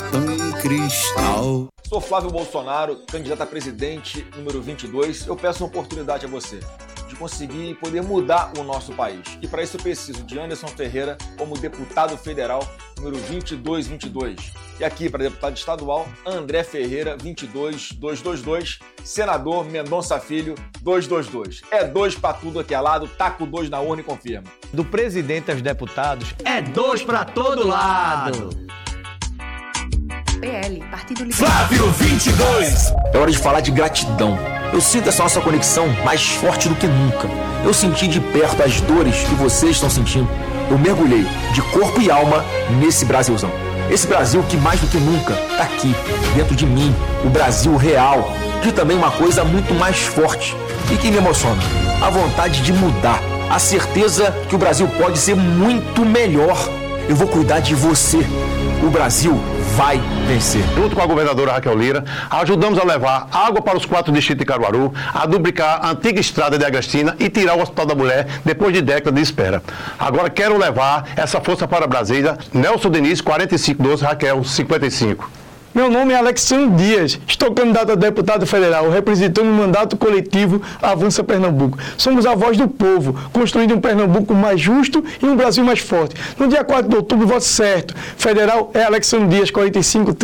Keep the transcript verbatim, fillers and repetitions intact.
em Cristal. Sou Flávio Bolsonaro, candidato a presidente número vinte e dois. Eu peço uma oportunidade a você de conseguir poder mudar o nosso país. E para isso eu preciso de Anderson Ferreira como deputado federal número vinte e dois vinte e dois. E aqui para deputado estadual, André Ferreira vinte e dois dois dois dois, senador Mendonça Filho dois dois dois. É dois para tudo aqui é lado, taca o dois na urna e confirma. Do presidente aos deputados, é dois para todo lado. P L, Partido Liberal. Flávio vinte e dois. É hora de falar de gratidão. Eu sinto essa nossa conexão mais forte do que nunca. Eu senti de perto as dores que vocês estão sentindo. Eu mergulhei de corpo e alma nesse Brasilzão. Esse Brasil que mais do que nunca tá aqui, dentro de mim, o Brasil real. E também uma coisa muito mais forte e que me emociona: a vontade de mudar, a certeza que o Brasil pode ser muito melhor. Eu vou cuidar de você. O Brasil vai vencer. Junto com a governadora Raquel Lira, ajudamos a levar água para os quatro distritos de Caruaru, a duplicar a antiga estrada de Agrestina e tirar o Hospital da Mulher depois de décadas de espera. Agora quero levar essa força para Brasília. Nelson Diniz, quarenta e cinco doze, Raquel, cinquenta e cinco. Meu nome é Alexandre Dias, estou candidato a deputado federal, representando o mandato coletivo Avança Pernambuco. Somos a voz do povo, construindo um Pernambuco mais justo e um Brasil mais forte. No dia quatro de outubro, voto certo. Federal é Alexandre Dias, quarenta e cinco.